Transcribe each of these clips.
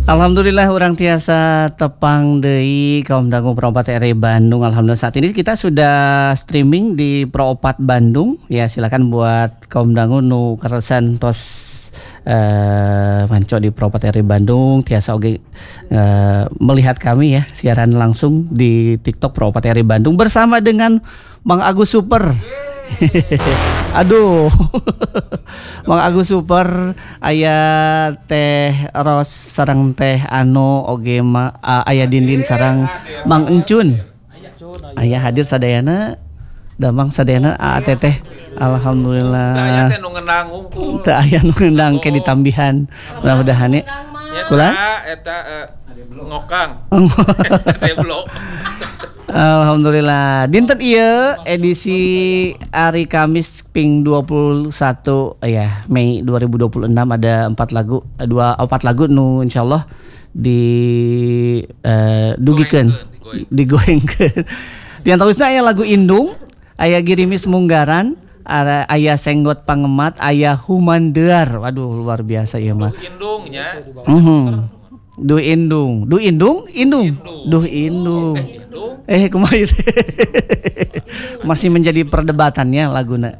Alhamdulillah orang tiasa tepang deui kaum dangu Pro4 RI Bandung. Alhamdulillah saat ini kita sudah streaming di Pro4 Bandung. Ya silakan buat kaum dangu nu keresan tos manco di Pro4 RI Bandung tiasa oge melihat kami ya siaran langsung di TikTok Pro4 RI Bandung bersama dengan Mang Agus Super. Aduh, Mang Agus Super, aya Teh Ros sareng Teh Ano oge aya Dindin sareng Mang Encun. Aya hadir sadayana, da Mang sadayana Teteh. Alhamdulillah. Teu aya teh nu ngeunang hungkul. Teu aya nu ngeunang ke ditambihan. Mudah-mudahan Kula eta ngokang. Teh blok. Alhamdulillah. Dinten ieu edisi hari Kamis ping 21 ya Mei 2026 ada 4 lagu nu insyaallah dugikeun digoengkeun. Di antaranya aya lagu Indung, aya Girimis Munggaran, aya Senggot Pangemat, aya Humandear. Waduh luar biasa ieu mah. Indungnya. Duh Indung. Kumaha ieu? Masih menjadi perdebatannya laguna.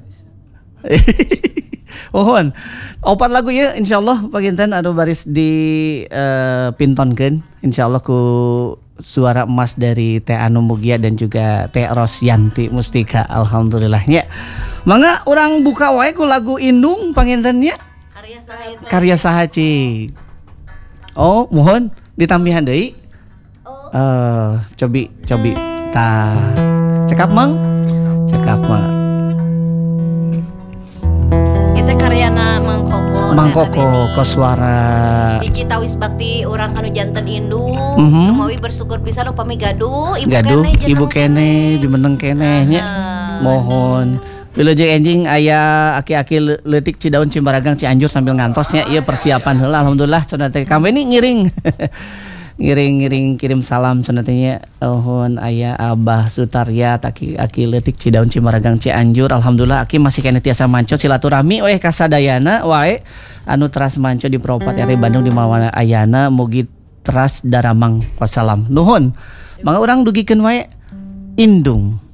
Mohon 4 lagu ya insyaallah paginten anu baris di pintonkeun insyaallah ku suara emas dari Teh Anu Mugia dan juga Teh Rosyanti Mustika. Alhamdulillahnya. Mangga urang buka wae ku lagu Indung paginten nya. Karya saha cik? Oh, mohon ditambihan deui. Cobi. Tah. Cekap Mang. Itu karyana Mang Koko koswara. Hiji tawis bakti urang anu janten indung. Rumawi bersyukur pisan upami gaduh ibu kene jumeneng keneh nya. Mohon Wilujeng enjing aya aki-aki leutik Cidaun Cimbaragang Cianjur sambil ngantosnya ieu persiapan heula alhamdulillah cenah teh kami ngiring ngiring kirim salam cenah teh nya ohon aya Abah Sutaryat aki leutik Cidaun Cimbaragang Cianjur alhamdulillah aki masih kene tiasa manco silaturahmi we ka sadayana wae anu teras manco di Pro4 RI Bandung di mawana ayana mugi teras daramang wassalam nuhun mangga urang dugikeun wae Indung.